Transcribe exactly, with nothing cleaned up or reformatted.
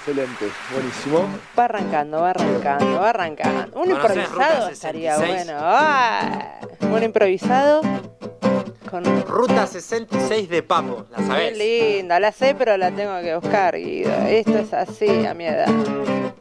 Excelente, buenísimo. Va arrancando, va arrancando, va arrancando. Un ¿Conocés improvisado Ruta estaría sesenta y seis? bueno. ¡Ah! Un improvisado con... Ruta sesenta y seis de Papo, ¿la Qué sabés? linda, la sé, pero la tengo que buscar, Guido. Esto es así a mi edad.